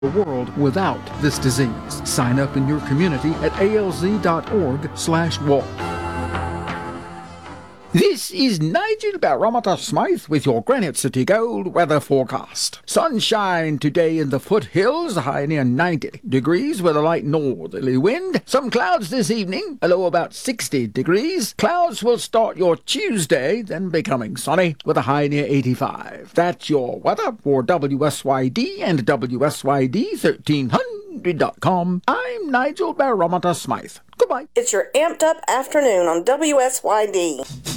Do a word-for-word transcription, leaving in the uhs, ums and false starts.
the world without this disease. Sign up in your community at alz.org slash walk. This is Nigel Barometer Smythe with your Granite City Gold weather forecast. Sunshine today in the foothills, high near ninety degrees with a light northerly wind. Some clouds this evening, a low about sixty degrees. Clouds will start your Tuesday, then becoming sunny with a high near eighty-five. That's your weather for W S Y D and W S Y D thirteen hundred dot com. I'm Nigel Barometer Smythe. Goodbye. It's your amped up afternoon on W S Y D.